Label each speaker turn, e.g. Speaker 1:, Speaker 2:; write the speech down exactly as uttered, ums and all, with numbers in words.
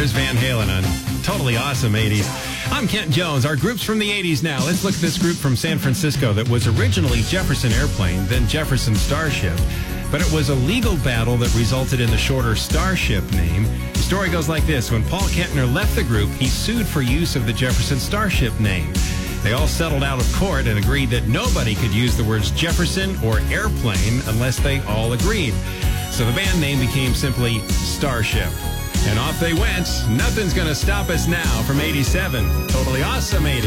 Speaker 1: there's Van Halen on Totally Awesome eighties. I'm Kent Jones. Our group's from the eighties now. Let's look at this group from San Francisco that was originally Jefferson Airplane, then Jefferson Starship. But it was a legal battle that resulted in the shorter Starship name. The story goes like this. When Paul Kentner left the group, he sued for use of the Jefferson Starship name. They all settled out of court and agreed that nobody could use the words Jefferson or Airplane unless they all agreed. So the band name became simply Starship. And off they went. Nothing's going to stop us now from eighty-seven. Totally Awesome eighty.